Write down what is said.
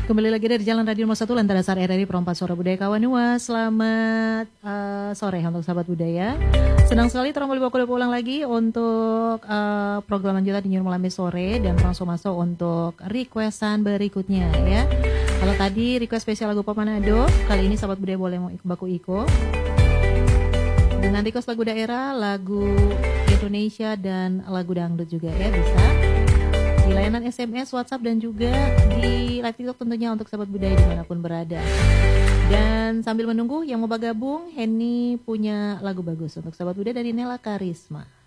Kembali lagi dari Jalan Radio Nomor 1 Lentera Sar RRI Perompak Suara Budaya Kawanua. Selamat sore untuk sahabat budaya. Senang sekali terang boleh bawa ulang lagi untuk program lanjutan di New Malambe sore dan langsung masuk untuk requestan berikutnya ya. Kalau tadi request spesial lagu pop Manado, kali ini sahabat budaya boleh mau baku iko. Dengan request lagu daerah, lagu Indonesia dan lagu dangdut juga ya bisa. Di layanan SMS, WhatsApp dan juga di live TikTok tentunya untuk sahabat budaya dimanapun berada. Dan sambil menunggu yang mau bergabung, Henny punya lagu bagus untuk sahabat budaya dari Nela Karisma.